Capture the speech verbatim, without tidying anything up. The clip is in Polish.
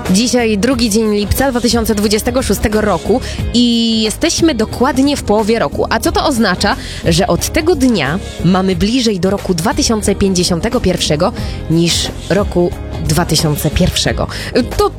Dzisiaj drugi dzień lipca dwa tysiące dwudziestego szóstego roku i jesteśmy dokładnie w połowie roku. A co to oznacza? Że od tego dnia mamy bliżej do roku dwa tysiące pięćdziesiątego pierwszego niż roku dwa tysiące pierwszego. To